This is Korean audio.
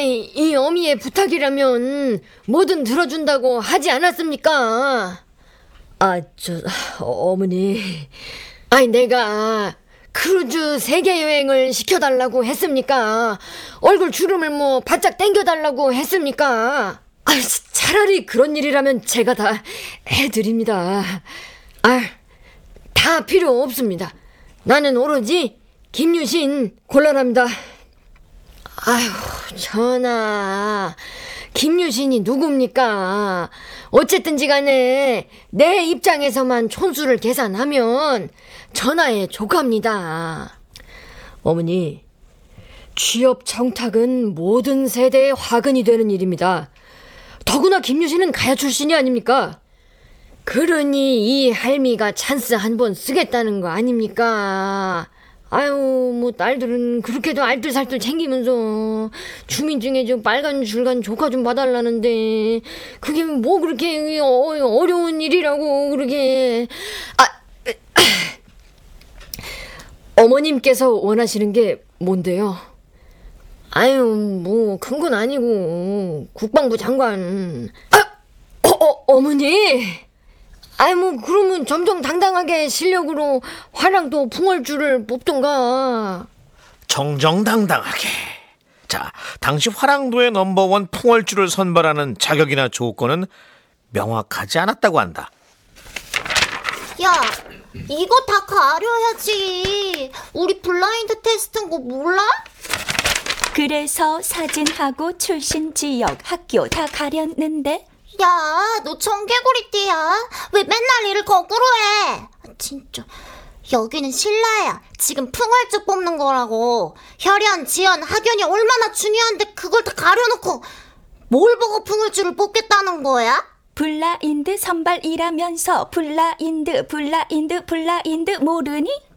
아이, 이 어미의 부탁이라면 뭐든 들어준다고 하지 않았습니까? 어머니. 아이, 내가 크루즈 세계 여행을 시켜달라고 했습니까? 얼굴 주름을 뭐 바짝 당겨달라고 했습니까? 차라리 그런 일이라면 제가 다 해드립니다. 다 필요 없습니다. 나는 오로지 김유신 곤란합니다. 아휴, 전하, 김유신이 누굽니까? 어쨌든지 간에 내 입장에서만 촌수를 계산하면 전하의 조카입니다. 어머니, 취업 청탁은 모든 세대의 화근이 되는 일입니다. 더구나 김유신은 가야 출신이 아닙니까? 그러니 이 할미가 찬스 한 번 쓰겠다는 거 아닙니까? 아유, 뭐 딸들은 그렇게도 알뜰살뜰 챙기면서 주민 중에 좀 빨간 줄간 조카 좀 봐달라는데 그게 뭐 그렇게 어려운 일이라고 그러게. 어머님께서 원하시는 게 뭔데요? 아유, 뭐 큰 건 아니고 국방부 장관. 어머니! 뭐 그러면 정정당당하게 실력으로 화랑도 풍월주를 뽑던가. 정정당당하게. 자, 당시 화랑도의 넘버원 풍월주를 선발하는 자격이나 조건은 명확하지 않았다고 한다. 야, 이거 다 가려야지. 우리 블라인드 테스트인 거 몰라? 그래서 사진하고 출신 지역, 학교 다 가렸는데. 야, 너 청개구리띠야. 왜 맨날 일을 거꾸로 해? 진짜. 여기는 신라야. 지금 풍월주 뽑는 거라고. 혈연, 지연, 학연이 얼마나 중요한데 그걸 다 가려놓고 뭘 보고 풍월주를 뽑겠다는 거야? 블라인드 선발이라면서 블라인드 모르니?